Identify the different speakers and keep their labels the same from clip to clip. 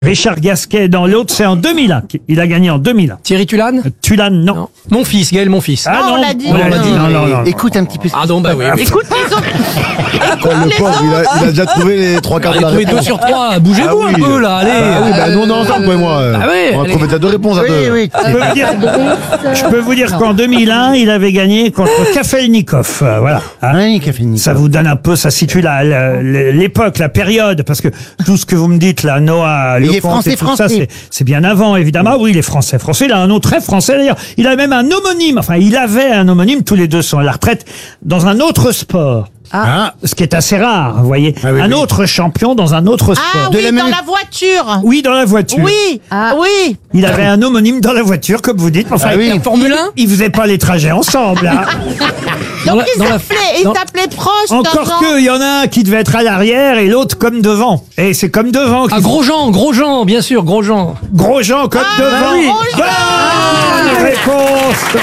Speaker 1: Richard Gasquet dans l'autre, c'est en 2001. Il a gagné en 2001.
Speaker 2: Thierry Tulane?
Speaker 1: Tulane, non.
Speaker 2: Mon fils, Gaël, mon fils.
Speaker 1: Ah
Speaker 3: Non,
Speaker 1: non,
Speaker 3: on l'a dit.
Speaker 1: on l'a dit. Non.
Speaker 4: Écoute un petit peu.
Speaker 2: Ah non, bah oui.
Speaker 3: Écoute, ils ont.
Speaker 4: Le pauvre, il a déjà trouvé les 3 quarts de la
Speaker 2: Allez,
Speaker 4: réponse.
Speaker 2: 2 sur 3, bougez-vous un peu là, allez.
Speaker 4: Ah oui, bah nous on est ensemble, toi et moi.
Speaker 2: Ah oui,
Speaker 4: On a
Speaker 2: allez.
Speaker 4: trouvé peut-être 2 réponses à deux.
Speaker 3: Oui.
Speaker 1: Je peux vous dire qu'en 2001, il avait gagné contre Kafelnikov. Voilà. Hein.
Speaker 4: Oui, Kafelnikov.
Speaker 1: Ça vous donne un peu, ça situe l'époque, la période, parce que tout ce que vous me dites là, Noah,
Speaker 4: Il est
Speaker 1: Lecomte et tout ça,
Speaker 4: français.
Speaker 1: c'est bien avant, évidemment. Oui, il est français. Il a un nom très français d'ailleurs. Il a même un homonyme. Enfin, il avait un homonyme. Tous les deux sont à la retraite dans un autre sport. Ce qui est assez rare, vous voyez.
Speaker 4: Ah oui,
Speaker 1: un
Speaker 4: oui.
Speaker 1: autre champion dans un autre sport.
Speaker 3: Ah oui, dans la voiture.
Speaker 1: Oui, dans la voiture.
Speaker 3: Oui, oui.
Speaker 1: Il avait un homonyme dans la voiture, comme vous dites. Enfin,
Speaker 4: Ah oui.
Speaker 2: Formule 1?
Speaker 1: ils faisaient pas les trajets ensemble. Hein.
Speaker 3: Donc il s'appelait Prost.
Speaker 1: Encore
Speaker 3: dans
Speaker 1: que, il y en a un qui devait être à l'arrière et l'autre comme devant. Et c'est comme devant.
Speaker 2: Ah, Grosjean, bien sûr, Grosjean.
Speaker 1: Grosjean comme devant.
Speaker 2: oui.
Speaker 1: Bonne réponse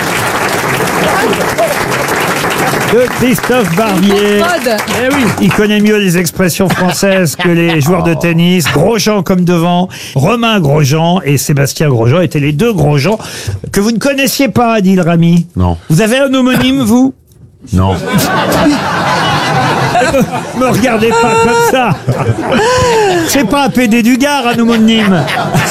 Speaker 1: de Christophe Barbier.
Speaker 2: Eh oui.
Speaker 1: Il connaît mieux les expressions françaises que les joueurs de tennis. Grosjean comme devant, Romain Grosjean et Sébastien Grosjean étaient les deux Grosjean que vous ne connaissiez pas, Adil Rami.
Speaker 4: Non.
Speaker 1: Vous avez un homonyme, vous?
Speaker 4: Non.
Speaker 1: Me regardez pas comme ça. C'est pas un PD du Gard, un homonyme.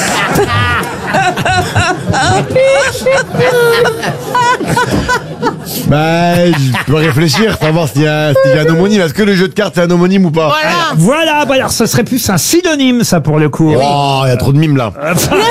Speaker 4: Bah, je dois réfléchir, savoir s'il y a un homonyme. Est-ce que le jeu de cartes c'est un homonyme ou pas?
Speaker 1: Voilà, bah alors ce serait plus un synonyme, ça, pour le coup.
Speaker 4: Oh, il y a trop de mimes là.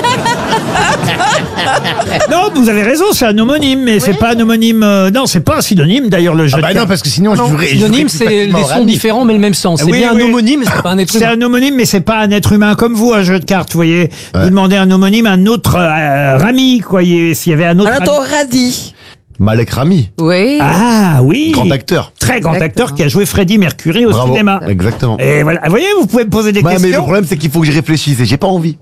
Speaker 1: Non, vous avez raison, c'est un homonyme, mais c'est pas un homonyme. Non, c'est pas un synonyme, d'ailleurs, le jeu
Speaker 4: Ah bah
Speaker 1: de
Speaker 4: non,
Speaker 1: cartes.
Speaker 4: parce que sinon je jouerais.
Speaker 2: Synonyme, c'est des sons différents, mais le même sens. C'est
Speaker 1: Oui,
Speaker 2: bien
Speaker 1: oui.
Speaker 2: un homonyme, mais c'est pas un être
Speaker 1: C'est
Speaker 2: humain.
Speaker 1: un homonyme, mais c'est pas un être humain comme vous, un jeu de cartes, vous voyez. Vous demandez un homonyme à un autre Rami, quoi. S'il y avait un autre.
Speaker 5: Radis.
Speaker 4: Malek Rami,
Speaker 5: Oui.
Speaker 1: Ah oui.
Speaker 4: grand acteur.
Speaker 1: Très grand acteur qui a joué Freddie Mercury au
Speaker 4: Bravo.
Speaker 1: cinéma.
Speaker 4: Exactement.
Speaker 1: Et voilà. Vous voyez, vous pouvez me poser des
Speaker 4: Bah, mais le
Speaker 1: questions.
Speaker 4: problème c'est qu'il faut que je réfléchisse et j'ai pas envie.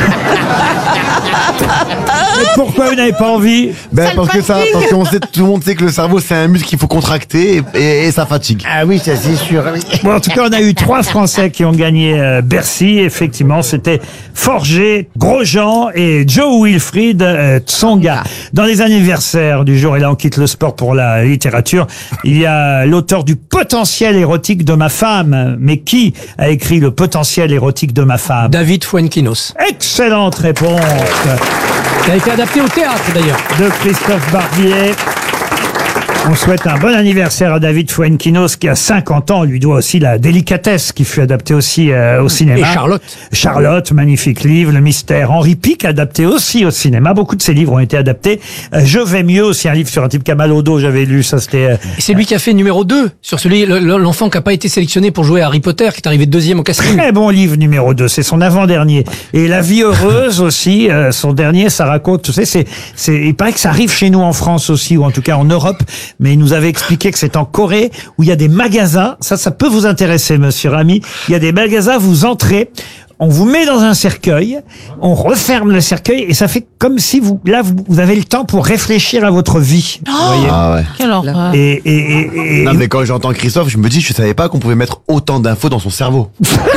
Speaker 1: Mais pourquoi vous n'avez pas envie?
Speaker 4: Ben
Speaker 3: Ça le
Speaker 4: parce que
Speaker 3: fatigue.
Speaker 4: parce qu'on sait, tout le monde sait que le cerveau c'est un muscle qu'il faut contracter et ça fatigue.
Speaker 6: Ah oui, ça c'est sûr.
Speaker 1: Bon, en tout cas, on a eu 3 Français qui ont gagné Bercy. Effectivement, c'était Forger, Grosjean et Joe Wilfried Tsonga. Dans les anniversaires du jour, et là on quitte le sport pour la littérature, il y a l'auteur du Potentiel érotique de ma femme. Mais qui a écrit le Potentiel érotique de ma femme?
Speaker 2: David Fuenquinos.
Speaker 1: Excellente réponse
Speaker 2: Qui a été adapté au théâtre d'ailleurs.
Speaker 1: de Christophe Barbier. On souhaite un bon anniversaire à David Fuenquinos qui a 50 ans. On lui doit aussi La Délicatesse qui fut adaptée aussi au cinéma.
Speaker 2: Et Charlotte.
Speaker 1: Charlotte, magnifique livre. Le Mystère. Henri Pic adapté aussi au cinéma. Beaucoup de ses livres ont été adaptés. Je vais mieux aussi, un livre sur un type qui a mal au dos. J'avais lu ça. C'était
Speaker 2: Et c'est lui qui a fait numéro 2 sur celui, l'enfant qui n'a pas été sélectionné pour jouer à Harry Potter, qui est arrivé 2e au casting.
Speaker 1: très bon livre numéro 2. C'est son avant-dernier. Et La Vie heureuse aussi. Son dernier, ça raconte. Tu sais, il paraît que ça arrive chez nous en France aussi, ou en tout cas en Europe. Mais il nous avait expliqué que c'est en Corée où il y a des magasins. Ça peut vous intéresser, monsieur Rami. Il y a des magasins, vous entrez, on vous met dans un cercueil, on referme le cercueil et ça fait comme si vous avez le temps pour réfléchir à votre vie. Vous voyez.
Speaker 4: Ah ouais.
Speaker 3: Quelle horreur.
Speaker 1: Et
Speaker 4: Non mais quand j'entends Christophe, je me dis je savais pas qu'on pouvait mettre autant d'infos dans son cerveau.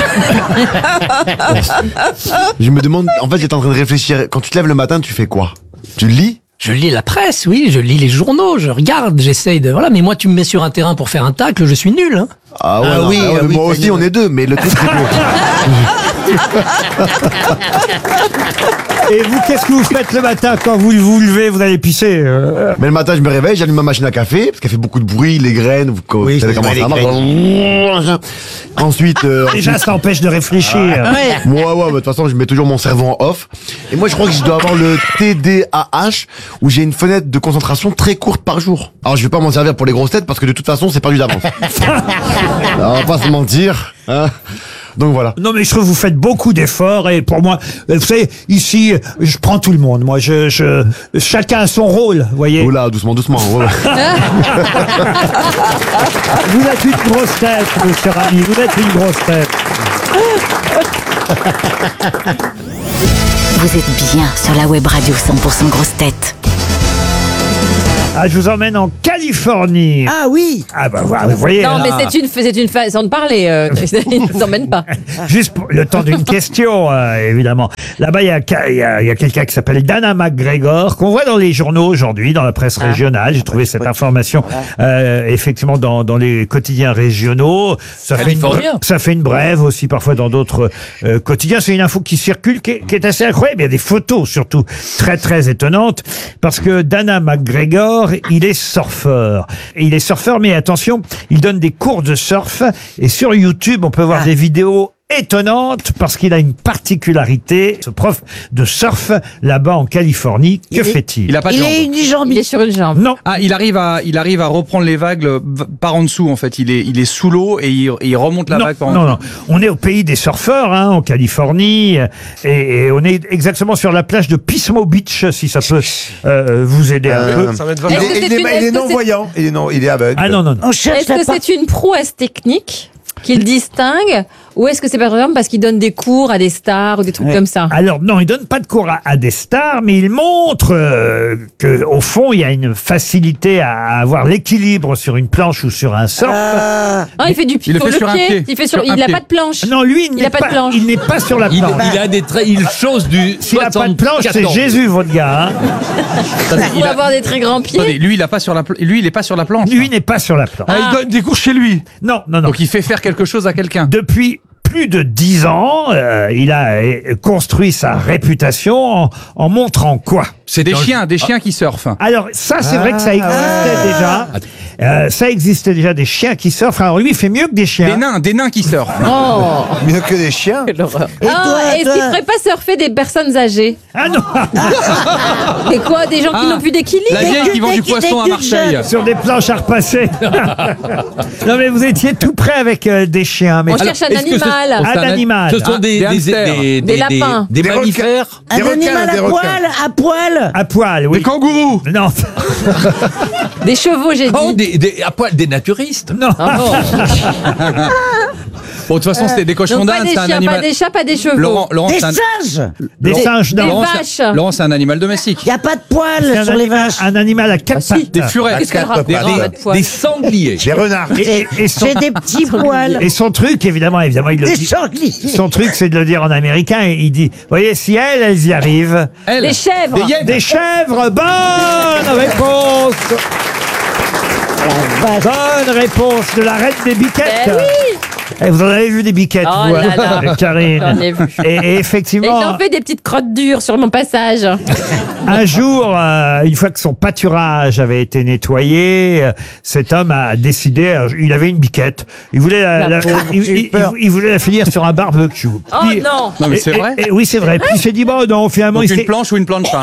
Speaker 4: Je me demande, en fait j'étais en train de réfléchir, quand tu te lèves le matin tu fais quoi? Tu lis?
Speaker 2: Je lis la presse, oui, je lis les journaux, je regarde, j'essaye de... Voilà, mais moi, tu me mets sur un terrain pour faire un tacle, je suis nul, hein.
Speaker 4: Ah ouais,
Speaker 6: Ah
Speaker 4: non,
Speaker 6: oui,
Speaker 4: ah ouais,
Speaker 6: ah oui,
Speaker 4: moi aussi
Speaker 6: c'est
Speaker 4: on est deux, mais le truc c'est que...
Speaker 1: Et vous, qu'est-ce que vous faites le matin quand vous vous levez, vous allez pisser
Speaker 4: Mais le matin je me réveille, j'allume ma machine à café, parce qu'elle fait beaucoup de bruit, les graines, vous savez comment ça marche. Ensuite...
Speaker 1: Déjà, ça empêche de réfléchir.
Speaker 4: Moi, ouais, de toute façon, je mets toujours mon cerveau en off. Et moi, je crois que je dois avoir le TDAH, où j'ai une fenêtre de concentration très courte par jour. Alors, je vais pas m'en servir pour les grosses têtes, parce que de toute façon, c'est perdu d'avance. Alors, on va pas se mentir, hein. Donc voilà.
Speaker 1: Non, mais je trouve que vous faites beaucoup d'efforts et pour moi, vous savez, ici, je prends tout le monde. Moi, chacun a son rôle, vous voyez.
Speaker 4: Oula, doucement, doucement. Ouais, ouais.
Speaker 1: Vous êtes une grosse tête, monsieur Rami. Vous êtes une grosse tête.
Speaker 7: Vous êtes bien sur la web radio 100% grosse tête.
Speaker 1: Ah, je vous emmène en Californie.
Speaker 5: Ah oui.
Speaker 1: Ah bah vous voyez.
Speaker 6: Non,
Speaker 1: là,
Speaker 6: mais c'est une façon de parler. Il ne nous emmène pas.
Speaker 1: juste pour le temps d'une question, évidemment. Là-bas, il y a quelqu'un qui s'appelle Dana McGregor, qu'on voit dans les journaux aujourd'hui, dans la presse régionale. J'ai trouvé cette information effectivement dans les quotidiens régionaux. Ça fait une brève aussi parfois dans d'autres quotidiens. C'est une info qui circule, qui est assez incroyable. Il y a des photos surtout très très étonnantes, parce que Dana McGregor, il est surfeur. Et il est surfeur, mais attention, il donne des cours de surf. Et sur YouTube, on peut voir des vidéos étonnante, parce qu'il a une particularité, ce prof de surf là-bas en Californie. Que fait-il?
Speaker 7: Il a pas de
Speaker 5: Il
Speaker 7: jambe.
Speaker 5: est unijambiste.
Speaker 6: Il est sur une jambe.
Speaker 1: Non.
Speaker 7: Ah, il arrive à reprendre les vagues par en dessous, en fait. Il est sous l'eau et il remonte la vague par en dessous.
Speaker 1: Non. On est au pays des surfeurs, en Californie, et on est exactement sur la plage de Pismo Beach, si ça peut vous aider un peu.
Speaker 8: Ça va être
Speaker 6: Est-ce que c'est une-
Speaker 8: il
Speaker 6: est-ce
Speaker 8: est
Speaker 6: que
Speaker 8: non-voyant. Il est aveugle.
Speaker 1: Ah non.
Speaker 5: On cherche
Speaker 6: Est-ce que c'est une prouesse technique qu'il distingue, ou est-ce que c'est par exemple parce qu'il donne des cours à des stars ou des trucs comme ça?
Speaker 1: Alors non, il donne pas de cours à des stars, mais il montre que au fond, il y a une facilité à avoir l'équilibre sur une planche ou sur un surf.
Speaker 6: Ah, il fait du
Speaker 7: Il le
Speaker 6: sur
Speaker 7: fait
Speaker 6: le
Speaker 7: sur un pied.
Speaker 6: Il fait
Speaker 7: Sur
Speaker 6: il
Speaker 7: un
Speaker 6: n'a
Speaker 7: pied.
Speaker 6: pas de planche.
Speaker 1: Non, lui,
Speaker 6: Il a pas de planche.
Speaker 1: il n'est pas sur la
Speaker 9: Il
Speaker 1: planche.
Speaker 9: a des traits, il chose du.
Speaker 1: S'il n'a pas de planche, c'est
Speaker 9: 74.
Speaker 1: Jésus, votre gars.
Speaker 6: Il va avoir des très grands pieds.
Speaker 7: Attendez, lui, il est pas sur la planche.
Speaker 1: Lui n'est pas sur la planche.
Speaker 8: Il donne des cours chez lui.
Speaker 1: Non.
Speaker 7: Donc il fait faire quelque chose à quelqu'un.
Speaker 1: Depuis plus de 10 ans, il a construit sa réputation en montrant quoi?
Speaker 7: C'est des chiens qui surfent.
Speaker 1: Alors ça, c'est vrai que ça existait déjà. Ça existait déjà, des chiens qui surfent. Alors lui, il fait mieux que des chiens.
Speaker 7: Des nains qui surfent.
Speaker 6: Oh.
Speaker 8: Mieux que des chiens.
Speaker 5: Et toi,
Speaker 6: Est-ce qu'il ferait pas surfer des personnes âgées?
Speaker 1: Ah non.
Speaker 6: Et quoi, des gens qui n'ont plus d'équilibre?
Speaker 7: La vieille qui vend du poisson à Marseille.
Speaker 1: Sur des planches à repasser. Non mais vous étiez tout près avec des chiens. Mais
Speaker 6: On cherche un
Speaker 9: Est-ce que
Speaker 6: animal.
Speaker 1: Un animal.
Speaker 9: Ce sont
Speaker 7: des hamsters.
Speaker 6: Des lapins.
Speaker 9: Des mammifères.
Speaker 5: un animal à poil, à poil.
Speaker 1: À poil, oui.
Speaker 8: Des kangourous.
Speaker 1: Non.
Speaker 6: Des chevaux, j'ai
Speaker 9: Oh,
Speaker 6: dit.
Speaker 9: à poil, des naturistes.
Speaker 1: Non.
Speaker 7: Bon, de toute façon, c'était des cochons
Speaker 6: Donc pas
Speaker 7: d'Inde,
Speaker 6: des
Speaker 7: c'est un
Speaker 6: chiens,
Speaker 7: animal.
Speaker 6: pas des chats, pas des chevaux.
Speaker 7: Laurent,
Speaker 5: Des
Speaker 7: c'est un...
Speaker 5: singes.
Speaker 1: Des singes,
Speaker 6: Des
Speaker 1: non.
Speaker 6: vaches.
Speaker 7: Laurent, c'est un animal domestique.
Speaker 5: Il n'y a pas de
Speaker 1: C'est
Speaker 5: poil sur les vaches.
Speaker 1: un animal à quatre pattes.
Speaker 7: Des furets.
Speaker 6: Qu'est-ce que le rapport
Speaker 7: Des rats.
Speaker 6: avec poil?
Speaker 9: Des sangliers.
Speaker 8: Des renards.
Speaker 1: Et son,
Speaker 5: J'ai des petits poils.
Speaker 1: et son truc, évidemment, il le
Speaker 5: Des
Speaker 1: dit.
Speaker 5: sangliers.
Speaker 1: Son truc, c'est de le dire en américain. Et il dit, voyez, si elles y arrivent.
Speaker 7: Elle.
Speaker 6: Des chèvres.
Speaker 7: Des hyènes.
Speaker 1: Des chèvres, bonne réponse. Bonne réponse de la reine des biquettes.
Speaker 6: Ben oui.
Speaker 1: Eh, vous en avez vu des biquettes,
Speaker 6: Oh
Speaker 1: vous,
Speaker 6: là
Speaker 1: hein,
Speaker 6: là.
Speaker 1: Karine.
Speaker 6: J'en ai vu.
Speaker 1: Et
Speaker 6: Et
Speaker 1: effectivement,
Speaker 6: j'en fais des petites crottes dures sur mon passage.
Speaker 1: un jour, une fois que son pâturage avait été nettoyé, cet homme a décidé, il avait une biquette, il voulait il voulait la finir sur un barbecue.
Speaker 6: Oh
Speaker 1: Puis-
Speaker 6: non.
Speaker 7: Non, mais c'est vrai.
Speaker 1: et oui, c'est vrai. Puis il s'est dit, bon, non, finalement,
Speaker 7: Donc
Speaker 1: il
Speaker 7: une
Speaker 1: s'est...
Speaker 7: planche ou une plancha.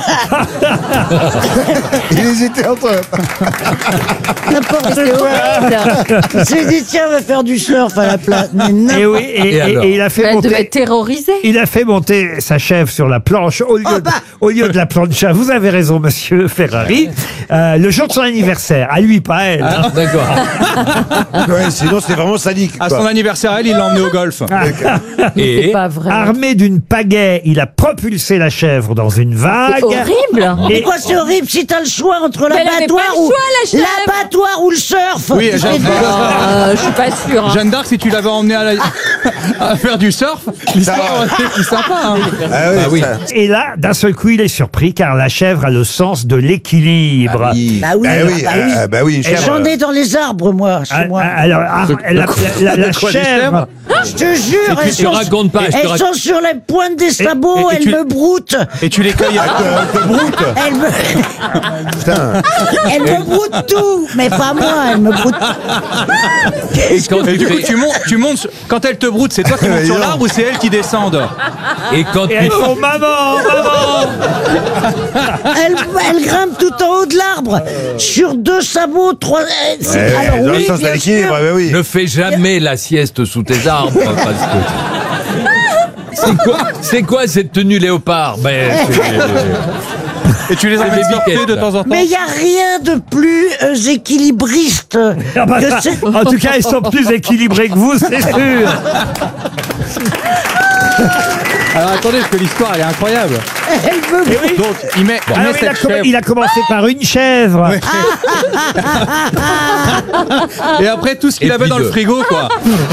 Speaker 8: Il hésitait entre.
Speaker 5: N'importe quoi. Il s'est dit, tiens, on va faire du surf à la place. Mais non.
Speaker 1: Et oui,
Speaker 9: Et alors
Speaker 1: et il a fait
Speaker 6: Elle devait
Speaker 1: monter...
Speaker 6: être terrorisée.
Speaker 1: Il a fait monter sa chèvre sur la planche au lieu de la plancha. Vous avez raison, monsieur Ferrari. Le jour de son anniversaire, à lui, pas à elle. hein.
Speaker 9: D'accord.
Speaker 8: Ouais, sinon, c'est vraiment sadique.
Speaker 7: À
Speaker 8: quoi.
Speaker 7: son anniversaire, elle, il l'a emmené au golf.
Speaker 6: C'est
Speaker 9: Et
Speaker 6: pas vrai.
Speaker 1: Armé d'une pagaie, il a propulsé la chèvre dans une vague.
Speaker 6: C'est horrible.
Speaker 5: Mais quoi, c'est horrible si t'as le choix entre
Speaker 6: Mais elle avait
Speaker 5: l'abattoir
Speaker 6: pas le
Speaker 5: ou
Speaker 6: choix, la chèvre.
Speaker 5: l'abattoir ou le surf.
Speaker 7: Oui, Jeanne
Speaker 6: Je suis pas sûre. hein.
Speaker 7: Jeanne d'Arc, si tu l'avais emmené à faire du surf, l'histoire aurait été plus sympa. Hein.
Speaker 8: Ah oui,
Speaker 9: Ah oui.
Speaker 8: ça-
Speaker 1: Et là, d'un seul coup, il est surpris car la chèvre a le sens de l'équilibre.
Speaker 5: Bah oui,
Speaker 8: Bah oui, bah oui, une chèvre.
Speaker 5: J'en ai dans les arbres, moi, chez moi.
Speaker 1: Alors, la
Speaker 7: Quoi, des
Speaker 1: chèvre,
Speaker 7: chèvres
Speaker 5: Je te jure,
Speaker 9: tu te racontes pas, je te
Speaker 5: elles
Speaker 9: raconte-
Speaker 5: sont sur la pointe des sabots,
Speaker 7: et
Speaker 5: elles
Speaker 7: tu-
Speaker 5: me broutent.
Speaker 7: Et tu les cueilles à...
Speaker 8: te broute.
Speaker 5: Elles me,
Speaker 8: Putain.
Speaker 5: elles me broutent tout, mais pas moi, elles me broutent.
Speaker 9: Et quand
Speaker 7: Et
Speaker 9: tu
Speaker 7: du coup,
Speaker 9: fais-
Speaker 7: tu montes, quand elle te broute, c'est toi qui montes sur l'arbre ou c'est elle qui descende?
Speaker 9: et quand
Speaker 1: et
Speaker 9: tu
Speaker 1: elles font maman, maman.
Speaker 5: Elles grimpent tout en haut de l'arbre, sur 2 sabots, 3... alors
Speaker 8: Dans le
Speaker 5: oui,
Speaker 8: sens de
Speaker 5: bien
Speaker 8: l'équilibre,
Speaker 5: sûr.
Speaker 8: bah oui.
Speaker 9: ne fais jamais la sieste sous tes arbres, parce que c'est quoi cette tenue léopard? Ben,
Speaker 7: Et tu les
Speaker 9: C'est
Speaker 7: amènes
Speaker 9: des
Speaker 7: surfer
Speaker 9: biquettes,
Speaker 7: de
Speaker 9: là.
Speaker 7: temps en temps?
Speaker 5: Mais il n'y a rien de plus équilibriste
Speaker 1: Ah bah,
Speaker 5: que c'est...
Speaker 1: en tout cas, ils sont plus équilibrés que vous, c'est sûr.
Speaker 7: Alors attendez, parce que l'histoire elle est incroyable.
Speaker 5: Elle veut.
Speaker 1: Eh oui.
Speaker 7: Donc il met
Speaker 1: Alors, il a commencé par une chèvre.
Speaker 7: et après tout ce qu'il
Speaker 9: Et
Speaker 7: avait
Speaker 9: puis
Speaker 7: dans le
Speaker 9: deux.
Speaker 7: frigo quoi.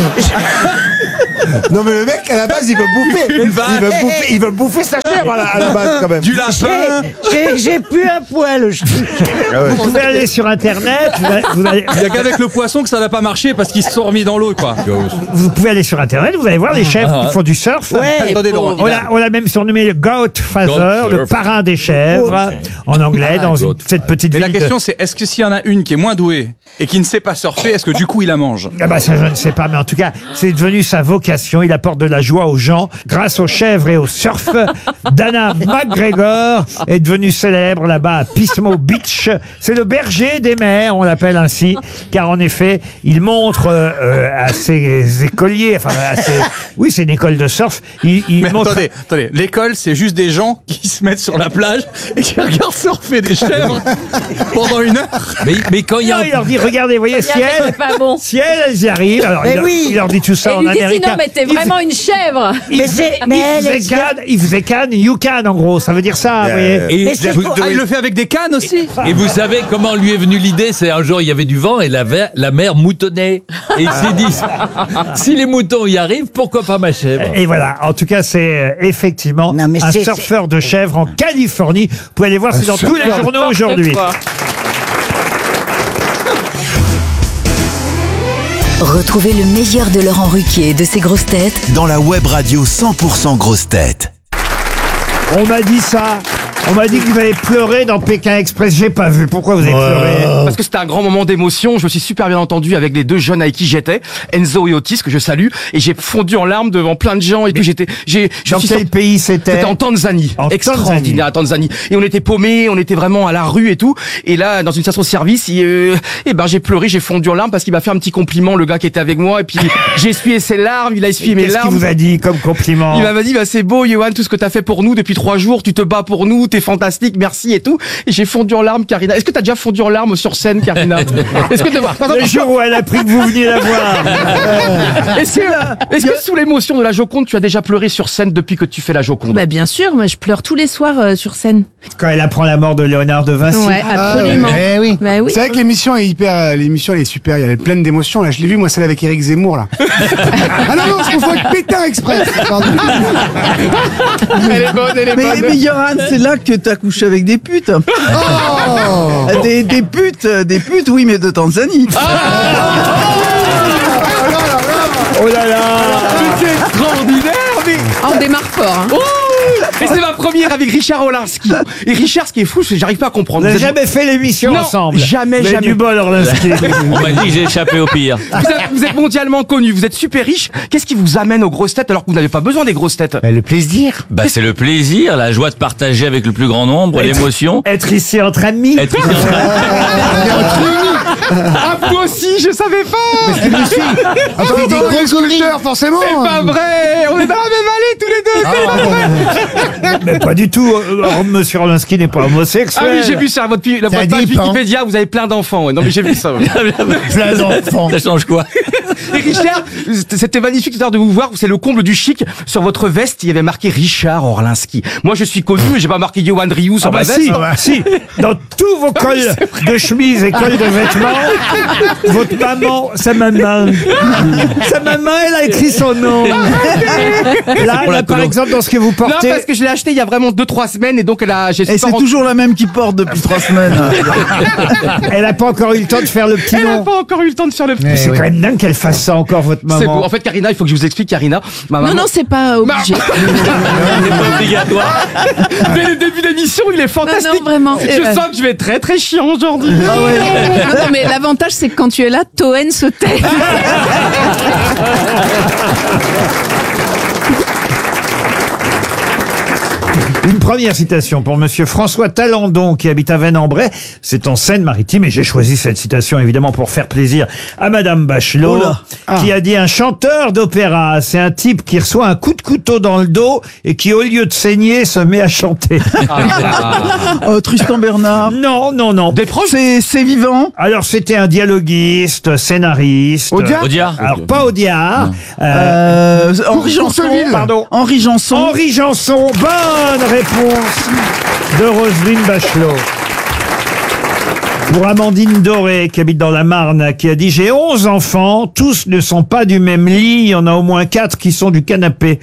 Speaker 8: Non mais le mec à la base il veut bouffer. Il veut bouffer sa chèvre à la base quand même.
Speaker 7: Du lapin.
Speaker 5: J'ai plus un poil.
Speaker 1: Vous pouvez aller sur Internet.
Speaker 7: Il y a qu'avec le poisson que ça n'a pas marché parce qu'ils se sont remis dans l'eau quoi.
Speaker 1: Vous pouvez aller sur Internet, vous allez voir les chèvres qui font du surf.
Speaker 7: Attendez Laurent.
Speaker 1: On l'a même surnommé le Goatfather,
Speaker 9: Goat
Speaker 1: le
Speaker 9: surf.
Speaker 1: parrain des chèvres, en anglais, dans cette petite
Speaker 7: Mais
Speaker 1: ville.
Speaker 7: la question c'est est-ce que s'il y en a une qui est moins douée et qui ne sait pas surfer, est-ce que du coup il la mange?
Speaker 1: Ah bah ça je ne sais pas, mais en tout cas c'est devenu sa vocation. Il apporte de la joie aux gens grâce aux chèvres et au surf. Dana McGregor est devenue célèbre là-bas à Pismo Beach. C'est le berger des mers, on l'appelle ainsi, car en effet il montre à ses écoliers, enfin oui c'est une école de surf. Il
Speaker 7: Mais
Speaker 1: montre.
Speaker 7: attendez, l'école c'est juste des gens qui se mettent sur la plage et qui regardent surfer des chèvres pendant une heure.
Speaker 9: Mais quand il y a
Speaker 1: Non, il leur dit regardez, voyez si
Speaker 6: Regardez,
Speaker 1: elles,
Speaker 6: c'est pas bon.
Speaker 1: si elles y arrivent. Alors
Speaker 5: Mais oui.
Speaker 1: il leur dit tout ça
Speaker 6: Et
Speaker 1: en
Speaker 6: il lui dit
Speaker 1: américain.
Speaker 6: sinon, mais t'es vraiment une chèvre.
Speaker 5: Mais
Speaker 1: Il faisait can, you can en gros, ça veut dire ça, vous voyez.
Speaker 9: Et,
Speaker 5: Mais c'est
Speaker 9: vous
Speaker 5: pour-
Speaker 7: Ah,
Speaker 9: devez-
Speaker 7: il le fait avec des cannes aussi.
Speaker 9: et vous savez comment lui est venue l'idée? C'est un jour il y avait du vent et la mer moutonnait. Et il s'est dit si les moutons y arrivent, pourquoi pas ma chèvre?
Speaker 1: Et voilà, en tout cas, c'est effectivement
Speaker 5: Non, mais
Speaker 1: un
Speaker 5: c'est-
Speaker 1: surfeur de chèvres en Californie. Vous pouvez aller voir, c'est dans tous les journaux aujourd'hui.
Speaker 10: Retrouvez le meilleur de Laurent Ruquier et de ses grosses têtes
Speaker 11: Dans la web radio 100% grosses têtes.
Speaker 1: On m'a dit ça. On m'a dit que vous avez pleuré dans Pékin Express. J'ai pas vu. Pourquoi vous avez pleuré?
Speaker 12: Parce que c'était un grand moment d'émotion. Je me suis super bien entendu avec les deux jeunes avec qui j'étais, Enzo et Otis, que je salue. Et j'ai fondu en larmes devant plein de gens et tout.
Speaker 1: Dans quel pays c'était?
Speaker 12: C'était en Tanzanie.
Speaker 1: En
Speaker 12: Extraordinaire, à Tanzanie. Et on était paumés, on était vraiment à la rue et tout. Et là, dans une station-service, j'ai pleuré, j'ai fondu en larmes parce qu'il m'a fait un petit compliment, le gars qui était avec moi. Et puis, j'ai essuyé ses larmes, il a essuyé mes
Speaker 1: Qu'est-ce
Speaker 12: larmes.
Speaker 1: qu'il vous a dit comme compliment?
Speaker 12: Il m'a dit, c'est beau, Johan, tout ce que t'as fait pour nous depuis 3 jours, tu te bats pour nous, t'es fantastique, merci et tout. Et j'ai fondu en larmes, Karina. Est-ce que t'as déjà fondu en larmes sur scène, Karina? Est-ce que
Speaker 1: Le jour où elle a appris que vous veniez la voir.
Speaker 12: Est-ce que sous l'émotion de la Joconde, tu as déjà pleuré sur scène depuis que tu fais la Joconde?
Speaker 13: Bah bien sûr, moi je pleure tous les soirs sur scène.
Speaker 1: Quand elle apprend la mort de Léonard de Vinci.
Speaker 13: Ouais, absolument.
Speaker 14: Eh oui.
Speaker 13: Bah oui.
Speaker 14: C'est vrai que l'émission est l'émission elle est super, il y a pleine d'émotions. Là, je l'ai vu, moi, celle avec Éric Zemmour, là. Ah non, je confonds avec Pétain Express. Pardon.
Speaker 12: Elle est bonne, elle est bonne.
Speaker 15: Mais Yoran, c'est là que t'as couché avec des putes.
Speaker 14: Oh
Speaker 15: Des putes, oui, mais de Tanzanie.
Speaker 1: Oh là là.
Speaker 12: C'est extraordinaire, mais...
Speaker 13: On démarre fort. Hein.
Speaker 12: Et c'est ma première avec Richard Orlinski. Et Richard, ce qui est fou, c'est que j'arrive pas à comprendre.
Speaker 1: Vous n'avez
Speaker 12: Vous êtes-
Speaker 1: jamais fait l'émission
Speaker 12: Non,
Speaker 1: ensemble.
Speaker 12: jamais,
Speaker 1: Vous avez
Speaker 12: jamais.
Speaker 1: du bol, Orlinski.
Speaker 9: On m'a dit que j'ai échappé au pire.
Speaker 12: Vous êtes mondialement connu, vous êtes super riche. Qu'est-ce qui vous amène aux grosses têtes alors que vous n'avez pas besoin des grosses têtes?
Speaker 14: Le plaisir.
Speaker 9: Bah, c'est le plaisir, la joie de partager avec le plus grand nombre, l'émotion.
Speaker 1: Être ici entre amis.
Speaker 9: Être ici en train-
Speaker 12: Ah, moi aussi, je savais pas.
Speaker 14: Attends, des gros sculpteurs, forcément.
Speaker 12: C'est pas vrai. On est dans la même allée tous les deux. C'est pas vrai.
Speaker 1: Mais pas du tout. Monsieur Orlinski n'est pas
Speaker 12: Ah
Speaker 1: homosexuel.
Speaker 12: oui, j'ai vu ça. Votre page Wikipédia, vous avez plein d'enfants. Ouais. Non, mais j'ai vu ça. Ouais.
Speaker 1: Plein d'enfants.
Speaker 9: Ça change quoi?
Speaker 12: Et Richard, c'était magnifique tout à l'heure de vous voir. C'est le comble du chic. Sur votre veste, il y avait marqué Richard Orlinski. Moi, je suis connu, mais j'ai pas marqué Johan Rioux sur
Speaker 1: Ah
Speaker 12: ma
Speaker 1: bah
Speaker 12: veste.
Speaker 1: si. Dans tous vos cols de chemise et cols de vêtements, votre maman, sa maman, elle a écrit son nom. Là, par exemple, dans ce que vous
Speaker 12: Non,
Speaker 1: portez.
Speaker 12: parce que je l'ai acheté il y a vraiment 2-3 semaines et donc j'ai
Speaker 15: Et c'est toujours la même qui porte depuis 3 semaines.
Speaker 1: Elle n'a pas encore eu le temps de faire le petit
Speaker 12: Elle n'a
Speaker 1: nom.
Speaker 12: pas encore eu le temps de faire le petit.
Speaker 1: C'est quand même dingue qu'elle fasse ça encore, votre
Speaker 12: C'est beau.
Speaker 1: maman.
Speaker 12: En fait, Karina, il faut que je vous explique, Karina. Ma maman...
Speaker 13: Non, c'est pas obligé.
Speaker 9: C'est pas obligatoire.
Speaker 12: Dès le début d'émission, il est fantastique.
Speaker 13: Non, vraiment.
Speaker 12: Je sens que je vais être très très chiant aujourd'hui.
Speaker 13: Non, mais l'avantage, c'est que quand tu es là, Toen se tait.
Speaker 1: Une première citation pour monsieur François Talandon qui habite à Vennes-en-Bray. C'est en Seine-Maritime et j'ai choisi cette citation évidemment pour faire plaisir à madame Bachelot qui a dit: un chanteur d'opéra, c'est un type qui reçoit un coup de couteau dans le dos et qui au lieu de saigner se met à chanter.
Speaker 15: Tristan Bernard.
Speaker 1: Non.
Speaker 15: Des proches. C'est vivant.
Speaker 1: Alors c'était un dialoguiste, scénariste.
Speaker 9: Audiard.
Speaker 1: Alors pas Audiard.
Speaker 15: Henri Janson.
Speaker 1: Pardon.
Speaker 15: Henri Janson.
Speaker 1: Henri Janson. Bonne réponse de Roselyne Bachelot. Pour Amandine Doré, qui habite dans la Marne, qui a dit: j'ai 11 enfants, tous ne sont pas du même lit, il y en a au moins 4 qui sont du canapé.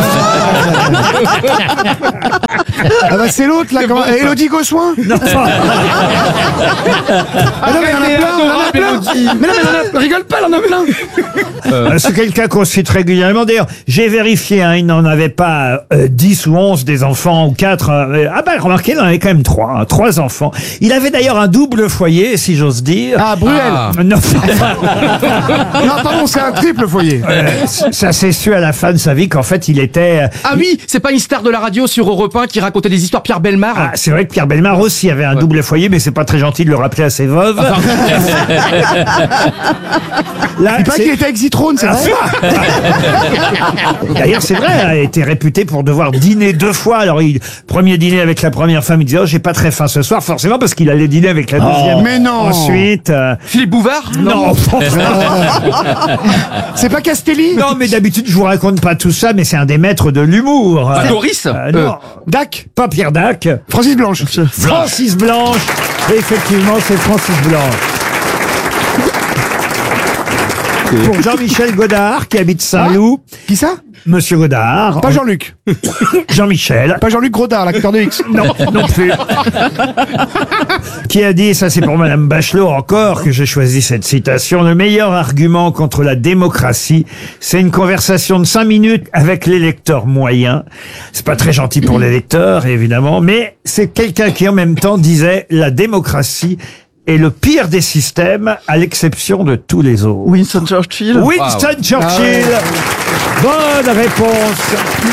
Speaker 14: Ah bah c'est l'autre là, comment... Élodie Gossuin.
Speaker 1: Non.
Speaker 14: Ah non mais il y en a plein. Mais non mais rigole pas, il en a plein.
Speaker 1: C'est quelqu'un qu'on cite régulièrement. D'ailleurs, j'ai vérifié, hein, il n'en avait pas 10 ou 11 des enfants, ou 4. Ah bah remarquez, il en avait quand même 3. 3 enfants. Il avait d'ailleurs un double foyer, si j'ose dire.
Speaker 14: Ah, Bruel.
Speaker 1: Non.
Speaker 14: Non, pardon, c'est un triple foyer.
Speaker 1: Ça s'est su à la fin de sa vie qu'en fait, il était...
Speaker 12: Ah oui, c'est pas une star de la radio sur Europe 1 qui racontait des histoires, Pierre Bellemare.
Speaker 1: Ah, c'est vrai que Pierre Bellemare aussi avait un double foyer, mais c'est pas très gentil de le rappeler à ses veuves.
Speaker 14: Là, c'est pas qu'il était avec Zitrone, c'est vrai.
Speaker 1: D'ailleurs, c'est vrai, il a été réputé pour devoir dîner 2 fois. Alors, premier dîner avec la première femme, il disait: oh, j'ai pas très faim ce soir, forcément, parce qu'il allait dîner avec la deuxième.
Speaker 14: Mais non.
Speaker 1: Ensuite...
Speaker 12: Philippe Bouvard.
Speaker 1: Non.
Speaker 14: C'est pas Castelli.
Speaker 1: Non, mais d'habitude, je vous raconte pas tout ça, mais c'est un des maîtres de l'humour.
Speaker 12: Doris.
Speaker 1: Non.
Speaker 14: Dac.
Speaker 1: Pas Pierre Dac.
Speaker 14: Francis Blanche.
Speaker 1: Francis Blanche. Effectivement, c'est Francis Blanche. Pour Jean-Michel Godard, qui habite Saint-Loup.
Speaker 14: Qui ça?
Speaker 1: Monsieur Godard.
Speaker 14: Pas Jean-Luc.
Speaker 1: Jean-Michel.
Speaker 14: Pas Jean-Luc Godard, l'acteur de X.
Speaker 1: Non, non plus. Qui a dit, ça c'est pour madame Bachelot encore que j'ai choisi cette citation: le meilleur argument contre la démocratie, c'est une conversation de 5 minutes avec l'électeur moyen. C'est pas très gentil pour l'électeur, évidemment, mais c'est quelqu'un qui en même temps disait: la démocratie est le pire des systèmes, à l'exception de tous les autres.
Speaker 15: Winston Churchill.
Speaker 1: Winston Churchill. Bonne réponse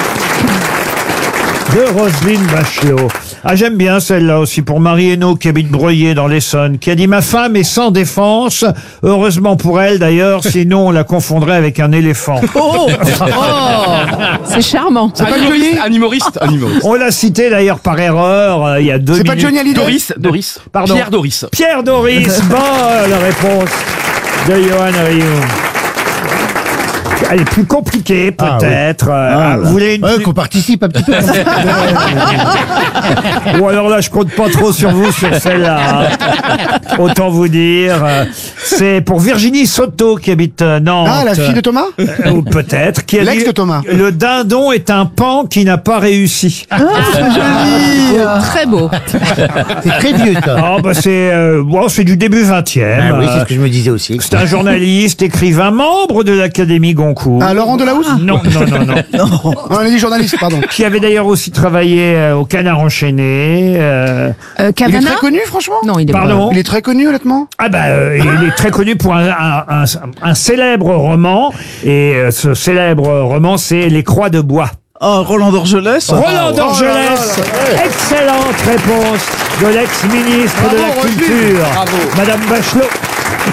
Speaker 1: de Roselyne Bachelot. Ah, j'aime bien celle-là aussi pour Marie Hainaut qui habite Breuillé dans l'Essonne, qui a dit: ma femme est sans défense. Heureusement pour elle d'ailleurs, sinon on la confondrait avec un éléphant.
Speaker 13: Oh, c'est charmant.
Speaker 14: C'est pas Johnny.
Speaker 12: Un humoriste.
Speaker 1: On l'a cité d'ailleurs par erreur il y a 2 minutes.
Speaker 14: C'est pas Johnny Hallyday.
Speaker 12: Doris.
Speaker 1: Pardon.
Speaker 12: Pierre Doris.
Speaker 1: Pierre Doris. Bonne réponse de Johan Rioux. Elle est plus compliquée, peut-être. Vous voulez une...
Speaker 8: qu'on participe un petit peu.
Speaker 1: Ou alors là, je compte pas trop sur vous sur celle-là. Autant vous dire. C'est pour Virginie Soto qui habite Nantes.
Speaker 14: Ah, la fille de Thomas.
Speaker 1: Ou peut-être. Qui a
Speaker 14: L'ex
Speaker 1: dit,
Speaker 14: de Thomas.
Speaker 1: le dindon est un pan qui n'a pas réussi.
Speaker 15: Ah, c'est joli.
Speaker 13: Très beau.
Speaker 8: C'est très vieux, ça.
Speaker 1: Ah, bah c'est du début 20e.
Speaker 8: Ah oui, c'est ce que je me disais aussi.
Speaker 1: C'est un journaliste, écrivain, membre de l'Académie Goncourt.
Speaker 14: Ah, Laurent Delahousse.
Speaker 1: Non.
Speaker 14: On a dit journaliste, pardon.
Speaker 1: Qui avait d'ailleurs aussi travaillé au Canard enchaîné.
Speaker 14: Il est
Speaker 13: Cavana.
Speaker 14: très connu, franchement.
Speaker 13: Non, il est
Speaker 1: Pardon.
Speaker 14: Il est très connu, honnêtement.
Speaker 1: Ah bah, il est très connu pour un célèbre roman. Et ce célèbre roman, c'est Les Croix de Bois.
Speaker 15: Roland d'Orgelès.
Speaker 1: Roland d'Orgelès. Excellente réponse de l'ex-ministre de la
Speaker 14: Bravo, Roselyne.
Speaker 1: Culture,
Speaker 12: Bravo.
Speaker 1: Madame Bachelot.